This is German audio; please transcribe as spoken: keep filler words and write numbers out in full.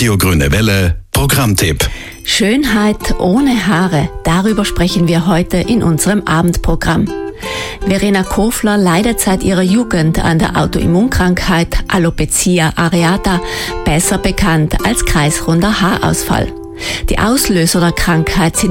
Radio Grüne Welle Programmtipp. Schönheit ohne Haare, darüber sprechen wir heute in unserem Abendprogramm. Verena Kofler leidet seit ihrer Jugend an der Autoimmunkrankheit Alopecia areata, besser bekannt als kreisrunder Haarausfall. Die Auslöser der Krankheit sind